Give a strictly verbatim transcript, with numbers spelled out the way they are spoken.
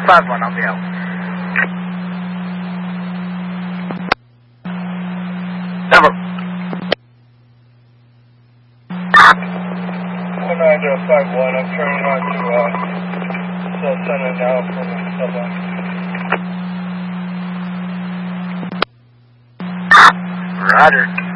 five one, I'll be out. Number. one nine zero five one, I'm turning on to, uh, so send it now for the subline. Roger.